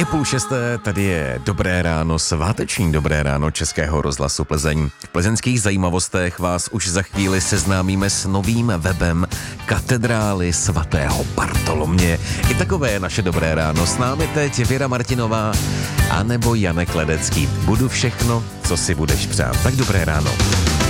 Je 5:30, tady je Dobré ráno, sváteční Dobré ráno Českého rozhlasu Plzeň. V plzeňských zajímavostech vás už za chvíli seznámíme s novým webem katedrály svatého Bartoloměje. I takové je naše Dobré ráno. S námi teď Věra Martinová anebo Janek Ledecký. Budu všechno, co si budeš přát. Tak dobré ráno.